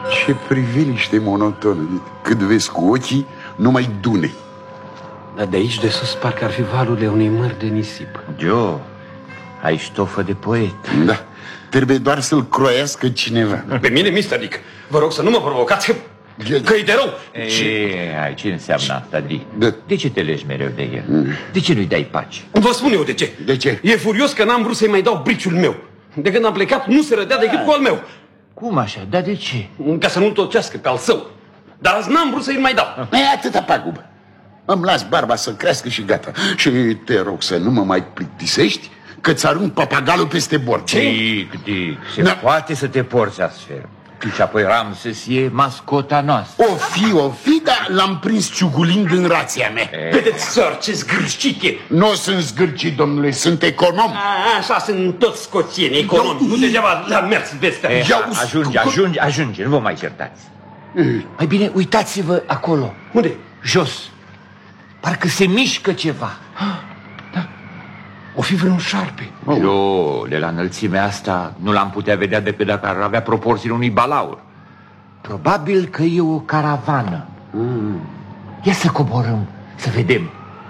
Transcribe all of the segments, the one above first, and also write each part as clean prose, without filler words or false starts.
Ce priveliște monotonă. Cât vezi cu ochii, numai dune. Dar de aici de sus parcă ar fi valurile unei mări de nisip. Joe, ai stofă de poet. Da, trebuie doar să-l croiască cineva. Pe mine, Mr. Dick, vă rog să nu mă provocați, că e de rău. Ce înseamnă asta, Dick? Da. De ce te legi mereu de el? De ce nu-i dai pace? Vă spun eu de ce. De ce? E furios că n-am vrut să-i mai dau briciul meu. De când am plecat, nu se rădea decât cu al meu. Cum așa? Dar de ce? Ca să nu-l tocească pe al său. Dar azi n-am vrut să-i mai dau. E atâta pagubă. Îmi las barba să crească și gata. Și te rog să nu mă mai plictisești, că-ți arunc papagalul peste bord. Dick, se poate să te porți astfel. Și apoi Ramses e mascota noastră. O fi, dar l-am prins ciugulind în rația mea. Vedeți, săr, ce zgârșit e. Nu sunt zgârcit, domnule, sunt econom. Așa sunt toți scoțieni, economi. Nu degeaba le-am mers vestea. Ajunge, nu vă mai certați. Mai bine, uitați-vă acolo. Unde? Jos. Parcă se mișcă ceva. Da. O fi vreun șarpe. Eu, de la înălțimea asta, nu l-am putea vedea decât dacă ar avea proporțiile unui balaur. Probabil că e o caravană. Ia să coborâm, să vedem.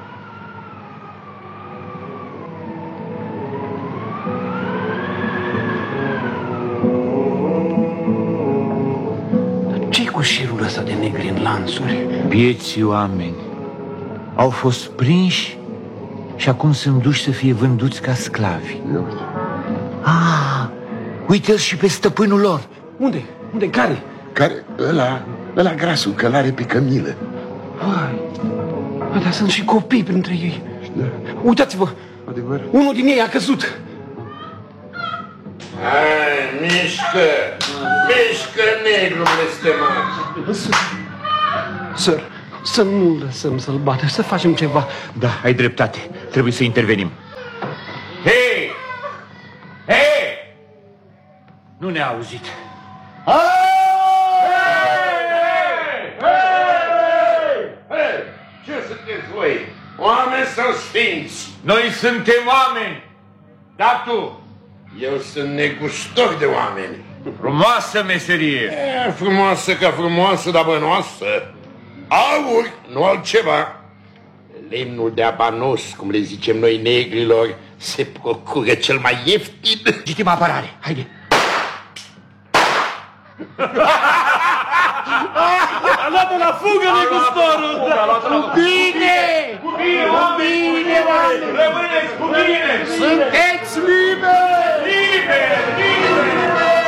Dar ce-i cu șirul ăsta de negri în lanțuri? Bieții oameni au fost prinși și acum sunt duși să fie vânduți ca sclavi. Uite-l și pe stăpânul lor. Unde? Unde? Care? Care? Ăla grasul, că l-are pe cămilă. Dar sunt și copii printre ei. Da. Uitați-vă, Adevărat. unul din ei a căzut. Hai, mișcă! Mișcă, negru blestemat! Săr, să nu lăsăm să-l bată, să facem ceva. Da, ai dreptate. Trebuie să intervenim. Hei! Hei! Nu ne-a auzit. Hei! Ce sunteți voi? Oameni sau sfinți? Noi suntem oameni. Dar tu? Eu sunt negustor de oameni. Frumoasă meserie. Frumoasă ca frumoasă, dar bănoasă. Aur, nu altceva. Lemnul de abanos, cum le zicem noi negrilor, se procură cel mai ieftin. Legitimă apărare. Haide. A luat-o la fugă, negustorul! Bine! Bine, oameni! Rămâneți cu bine! Sunteți liberi! Liberi!